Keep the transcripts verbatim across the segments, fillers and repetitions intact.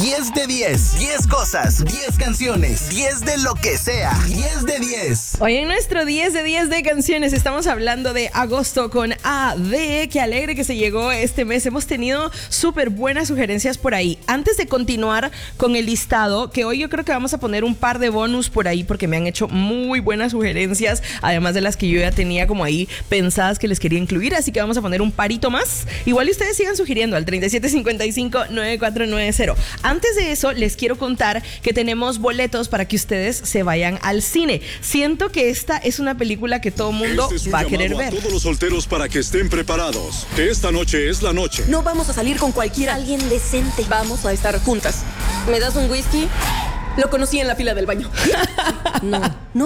diez de diez. diez cosas, diez canciones, diez de lo que sea. diez de diez. Hoy en nuestro diez de diez de canciones estamos hablando de agosto con A D. Qué alegre que se llegó este mes. Hemos tenido súper buenas sugerencias por ahí. Antes de continuar con el listado, que hoy yo creo que vamos a poner un par de bonus por ahí porque me han hecho muy buenas sugerencias, además de las que yo ya tenía como ahí pensadas que les quería incluir, así que vamos a poner un parito más. Igual ustedes sigan sugiriendo al treinta y siete cincuenta y cinco, noventa y cuatro noventa. Antes de eso, les quiero contar que tenemos boletos para que ustedes se vayan al cine. Siento que esta es una película que todo mundo este va a querer ver. A todos los solteros para que estén preparados. Esta noche es la noche. No vamos a salir con cualquiera. Alguien decente. Vamos a estar juntas. ¿Me das un whisky? Lo conocí en la fila del baño. No, no.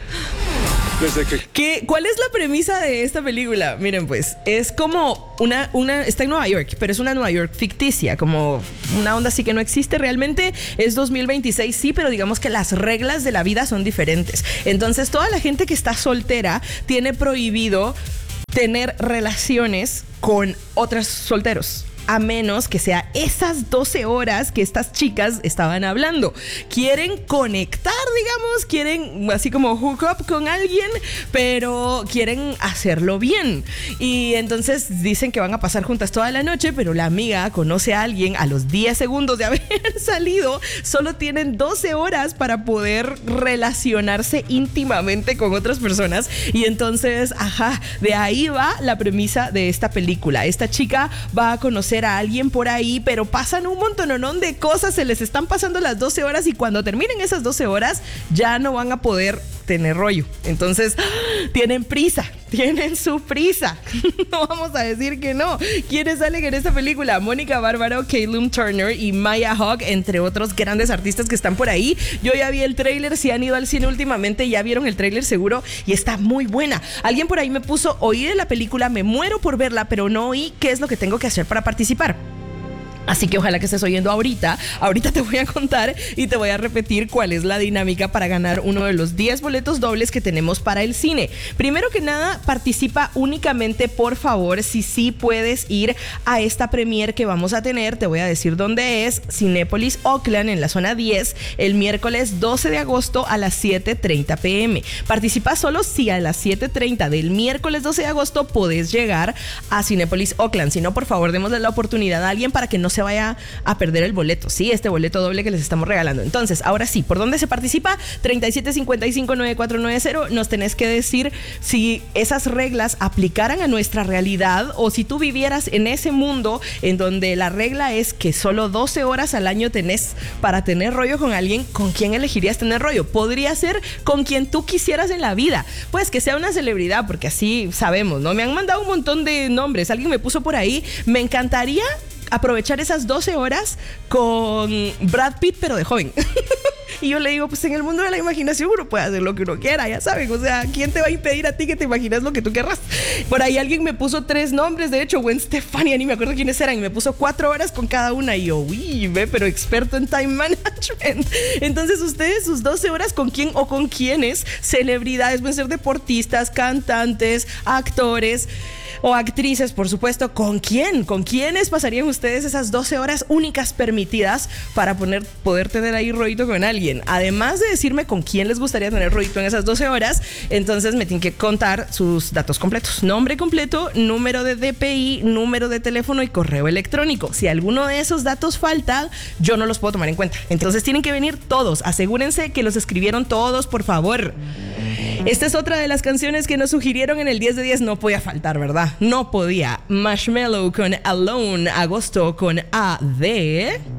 Desde que... ¿Qué, ¿Cuál es la premisa de esta película? Miren, pues, es como una, una... Está en Nueva York, pero es una Nueva York ficticia, como una onda así que no existe realmente. Es dos mil veintiséis, sí, pero digamos que las reglas de la vida son diferentes. Entonces, toda la gente que está soltera tiene prohibido tener relaciones con otros solteros, a menos que sea esas doce horas que estas chicas estaban hablando. Quieren conectar, digamos, quieren así como hook up con alguien, pero quieren hacerlo bien. Y entonces dicen que van a pasar juntas toda la noche, pero la amiga conoce a alguien a los diez segundos de haber salido. Solo tienen doce horas para poder relacionarse íntimamente con otras personas. Y entonces, ajá, de ahí va la premisa de esta película. Esta chica va a conocer a alguien por ahí, pero pasan un montononón de cosas, se les están pasando las doce horas y cuando terminen esas doce horas ya no van a poder tener rollo. Entonces, tienen prisa, tienen su prisa. No vamos a decir que no. ¿Quiénes salen en esta película? Mónica Bárbaro, Calum Turner y Maya Hawke, entre otros grandes artistas que están por ahí. Yo ya vi el tráiler, si han ido al cine últimamente, ya vieron el tráiler seguro y está muy buena. Alguien por ahí me puso, oí de la película, me muero por verla, pero no oí qué es lo que tengo que hacer para participar. Así que ojalá que estés oyendo ahorita. Ahorita te voy a contar y te voy a repetir cuál es la dinámica para ganar uno de los diez boletos dobles que tenemos para el cine. Primero que nada, participa únicamente, por favor, si sí puedes ir a esta premiere que vamos a tener. Te voy a decir dónde es. Cinépolis Oakland, en la zona diez, el miércoles doce de agosto a las siete treinta pm. Participa solo si a las siete treinta del miércoles doce de agosto podés llegar a Cinépolis Oakland. Si no, por favor, démosle la oportunidad a alguien para que no se vaya a perder el boleto, sí, este boleto doble que les estamos regalando. Entonces, ahora sí, ¿por dónde se participa? treinta y siete cincuenta y cinco, noventa y cuatro noventa. Nos tenés que decir si esas reglas aplicaran a nuestra realidad o si tú vivieras en ese mundo en donde la regla es que solo doce horas al año tenés para tener rollo con alguien. ¿Con quién elegirías tener rollo? Podría ser con quien tú quisieras en la vida, pues que sea una celebridad, porque así sabemos, ¿no? Me han mandado un montón de nombres. Alguien me puso por ahí, me encantaría aprovechar esas doce horas con Brad Pitt, pero de joven. Y yo le digo, pues en el mundo de la imaginación uno puede hacer lo que uno quiera, ya saben. O sea, ¿quién te va a impedir a ti que te imaginas lo que tú querrás? Por ahí alguien me puso tres nombres, de hecho, Gwen Stefani, ni me acuerdo quiénes eran, y me puso cuatro horas con cada una. Y yo, uy, ve, pero experto en time management. Entonces, ustedes, sus doce horas, ¿con quién o con quiénes? Celebridades, pueden ser deportistas, cantantes, actores o actrices, por supuesto. ¿Con quién? ¿Con quiénes pasarían ustedes esas doce horas únicas permitidas para poner, poder tener ahí rollito con alguien? Además de decirme con quién les gustaría tener rollito en esas doce horas, entonces me tienen que contar sus datos completos. Nombre completo, número de D P I, número de teléfono y correo electrónico. Si alguno de esos datos falta, yo no los puedo tomar en cuenta. Entonces tienen que venir todos. Asegúrense que los escribieron todos, por favor. Esta es otra de las canciones que nos sugirieron en el diez de diez. No podía faltar, ¿verdad? No podía. Marshmello con Alone. Agosto con A D.